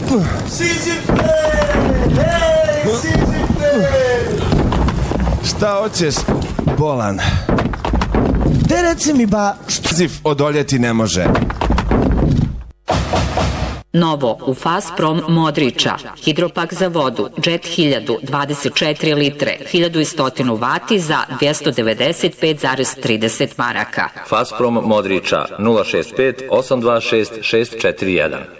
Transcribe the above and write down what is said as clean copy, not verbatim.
Sizife! Hej, Sizife! Šta hoćeš, bolan? Te reci mi ba... Sizif odoljeti ne može. Novo u Fasprom Modrića. Hidropak za vodu, Jet 1000, 24 litre, 1100 vati za 295,30 maraka. Fasprom Modrića, 065 826 641.